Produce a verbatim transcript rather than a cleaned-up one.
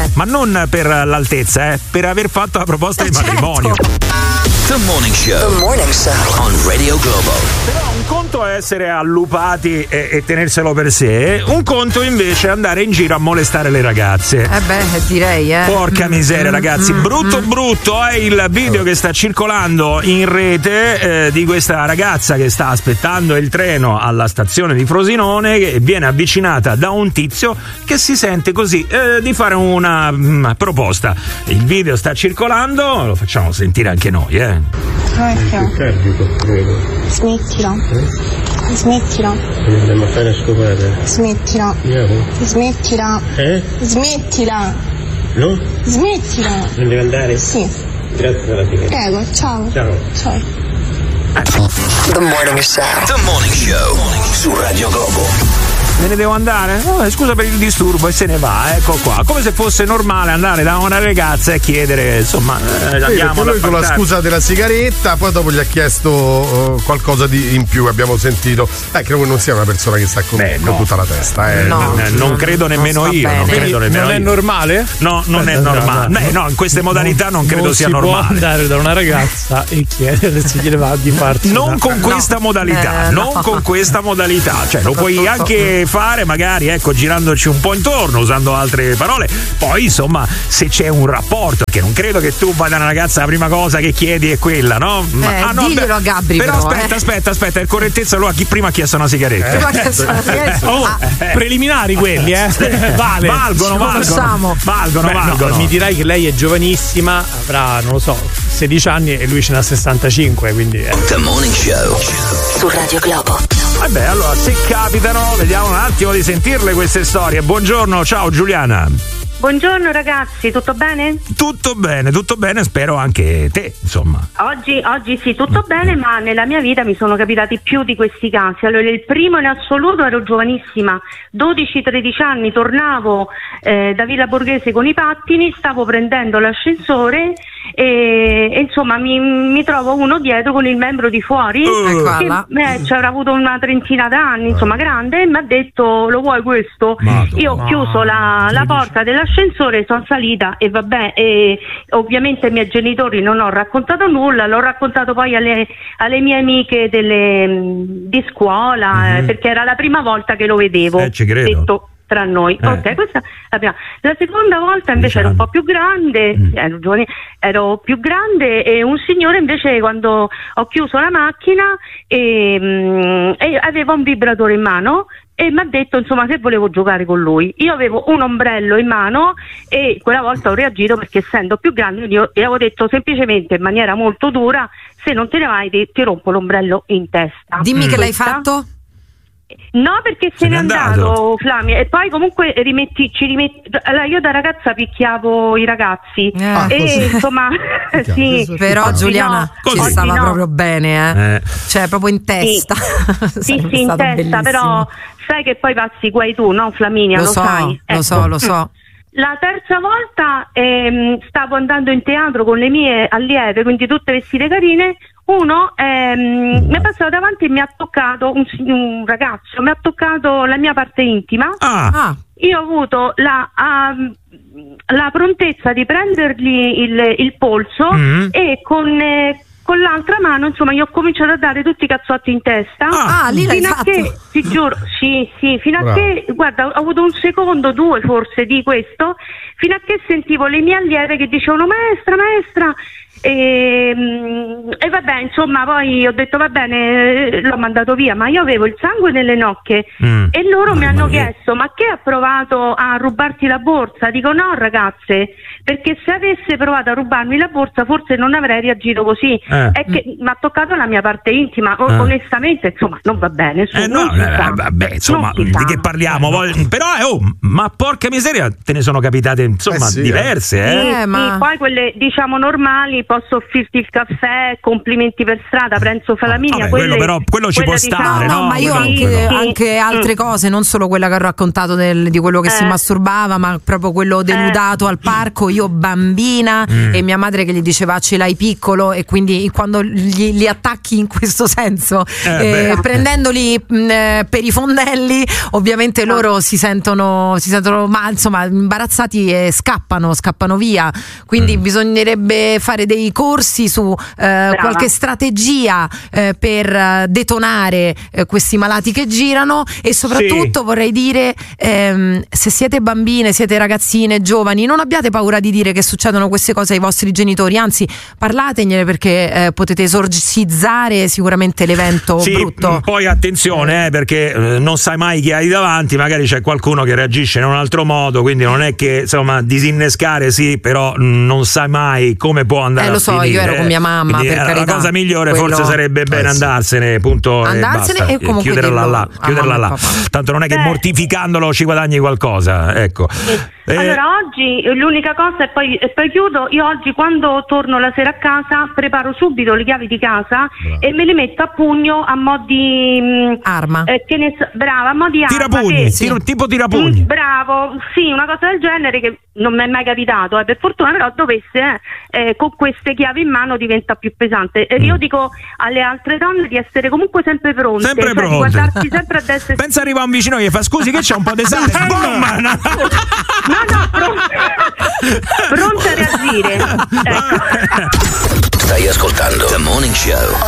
ma non per l'altezza, eh, per aver fatto la proposta di certo. matrimonio. The Morning Show. The Morning Show on Radio Globo. Però un conto è essere allupati e, e tenerselo per sé, un conto invece è andare in giro a molestare le ragazze. Eh beh, direi, eh. Porca miseria, ragazzi, mm, brutto mm. brutto è il video che sta circolando in rete eh, di questa ragazza che sta aspettando il treno alla stazione di Frosinone, che viene avvicinata da un tizio che si sente così eh, di fare una mh, proposta. Il video sta circolando, lo facciamo sentire anche noi, eh. Smettila. Smettila. Eh? Smettila. Andiamo a fare scopare. Smettila. Andiamo? Smettila. Eh? Smettila. No? Smettila. Non deve andare? Sì. Grazie per la fine. Prego, ciao. Ciao. Ciao. The Morning Show. The Morning Show su Radio Globo. Me ne devo andare? Oh, scusa per il disturbo, e se ne va, ecco qua. Come se fosse normale andare da una ragazza e chiedere, insomma, eh, andiamo. Lui con la scusa della sigaretta, poi dopo gli ha chiesto uh, qualcosa di in più, abbiamo sentito. Eh, credo che non sia una persona che sta con, Beh, con no. tutta la testa. Eh. No, non, non credo nemmeno non io. Non, bene. credo nemmeno non è io. normale? No, non è normale. Beh, no, in queste modalità non credo non sia si normale. Può andare da una ragazza e chiedere se gliene va di farsi. Non una... con questa no. modalità, Eh, non no. con questa modalità, cioè lo puoi anche fare magari, ecco, girandoci un po' intorno, usando altre parole. Poi insomma, se c'è un rapporto, che non credo che tu vai da una ragazza la prima cosa che chiedi è quella, no? Ma, Eh, ah, no diglielo beh, a Gabri, però, però, aspetta, eh. aspetta, aspetta, per correttezza lui ha chi prima ha chiesto una sigaretta. Prima che sono- Oh, Ah, preliminari quelli, eh? Vale. Valgono, Lo valgono, facciamo. valgono, Beh, no, valgono. mi dirai che lei è giovanissima, avrà, non lo so, sedici anni e lui ce n'ha sessantacinque, quindi eh. The Morning Show su Radio Globo. Vabbè, allora se capitano, vediamo un attimo di sentirle queste storie. Buongiorno, ciao Giuliana. Buongiorno ragazzi, tutto bene? Tutto bene, tutto bene, spero anche te, insomma. Oggi, oggi sì, tutto bene, ma nella mia vita mi sono capitati più di questi casi. Allora, il primo in assoluto, ero giovanissima, dodici tredici anni, tornavo eh, da Villa Borghese con i pattini, stavo prendendo l'ascensore e, e insomma mi, mi trovo uno dietro con il membro di fuori Eccola che là. eh, ci avrà avuto una trentina d'anni, insomma grande, e mi ha detto: lo vuoi questo? Madonna. Io ho chiuso la, la porta dell'ascensore, sono salita e vabbè, e ovviamente ai miei genitori non ho raccontato nulla, l'ho raccontato poi alle, alle mie amiche delle, di scuola, Mhm. eh, perché era la prima volta che lo vedevo. Eh, ci credo. Detto tra noi. Eh. Ok, questa è la prima. La seconda volta invece ero un po' più grande, Mm. ero giovane, ero più grande, e un signore invece, quando ho chiuso la macchina e, mm, e aveva un vibratore in mano e mi ha detto insomma se volevo giocare con lui. Io avevo un ombrello in mano e quella volta ho reagito perché essendo più grande io gli avevo detto semplicemente in maniera molto dura: se non te ne vai ti, ti rompo l'ombrello in testa. Dimmi che l'hai Questa- fatto? No, perché se, Se n'è n'è andato, andato. Flavia, e poi comunque rimetti, ci rimetti. Allora, io da ragazza picchiavo i ragazzi Eh. Ah, e così. insomma sì. Però Oggi Giuliana no, ci Così. stava oggi no. proprio bene, eh. Eh. Cioè proprio in testa. Sì, Sarebbe sì, in stato testa, bellissimo. però sai che poi passi guai tu, no Flaminia? Lo Lo, so, sai. lo Ecco. so, lo so. La terza volta ehm, stavo andando in teatro con le mie allieve, quindi tutte vestite carine. Uno ehm, mi è passato davanti e mi ha toccato, un, un ragazzo, mi ha toccato la mia parte intima. Ah, Ah, Io ho avuto la, um, la prontezza di prendergli il, il polso Mm. e con, eh, con l'altra mano, insomma, gli ho cominciato a dare tutti i cazzotti in testa. Ah, ah, lì l'hai Fino a fatto. che, ti giuro, sì, sì, fino a Bravo. che, guarda, ho avuto un secondo, due forse di questo, fino a che sentivo le mie allieve che dicevano maestra, maestra, e, mm, e vabbè, insomma, poi ho detto va bene, l'ho mandato via, ma io avevo il sangue nelle nocche Mm. e loro mi Mamma hanno mia. chiesto: ma che ha provato a rubarti la borsa? Dico no ragazze, perché se avesse provato a rubarmi la borsa forse non avrei reagito così. Eh. È che mi ha toccato la mia parte intima, o- Eh. onestamente insomma non va bene. Su, Eh no, non si eh, sa. vabbè, insomma, Non si di sa. che parliamo? Vol- Però, eh, oh, ma porca miseria, te ne sono capitate, insomma, Eh sì, eh. diverse, eh? Sì, Eh, ma- sì, poi quelle diciamo normali, posso offrirti il caffè, complimenti per strada, pranzo Flaminia. Vabbè, quelle, quello però quello ci può diciamo, stare, No, no? ma io quello- anche, quello- anche altre Mm. cose, non solo quella che ho raccontato del- di quello che si Eh. masturbava, ma proprio quello denudato al parco. Io bambina Mm. e mia madre che gli diceva ce l'hai piccolo, e quindi quando gli, li attacchi in questo senso, Eh, eh, beh. prendendoli mh, eh, per i fondelli, ovviamente loro si sentono, si sentono ma, insomma, imbarazzati e scappano, scappano via. Quindi Mm. bisognerebbe fare dei corsi su eh, qualche strategia eh, per eh, detonare eh, questi malati che girano, e soprattutto vorrei dire, ehm, se siete bambine, siete ragazzine, giovani, non abbiate paura di dire che succedono queste cose ai vostri genitori, anzi parlategliene, perché eh, potete esorcizzare sicuramente l'evento Sì, brutto. poi attenzione, eh, perché eh, non sai mai chi hai davanti, magari c'è qualcuno che reagisce in un altro modo, quindi non è che, insomma, disinnescare sì, però mh, non sai mai come può andare Eh, lo a so, finire. io ero con mia mamma, Quindi, per eh, carità. la cosa migliore Quello- forse sarebbe bene Eh, sì. andarsene, punto, Andarsene e, basta, e comunque chiuderla dirlo là, a chiuderla mamma e là. papà. Tanto non è che Beh. mortificandolo ci guadagni qualcosa, ecco. Eh, Allora oggi l'unica cosa, e poi, e poi chiudo, io oggi quando torno la sera a casa preparo subito le chiavi di casa e me le metto a pugno a mo' di mh, Arma. eh, che ne so, brava, a mo' di arma, tirapugni, che- tiro- tipo tirapugni. Mm, bravo, sì, una cosa del genere che non mi è mai capitato, eh, per fortuna, però dovesse eh, eh, con queste chiavi in mano diventa più pesante. E io dico alle altre donne di essere comunque sempre pronte, Sempre cioè pronte. di guardarsi sempre a destra e Pensa arriva un vicino che gli fa scusi che c'è un po' di sale. Boom! no, no, pronte, pronte a reagire. Ecco. Stai ascoltando The Morning Show.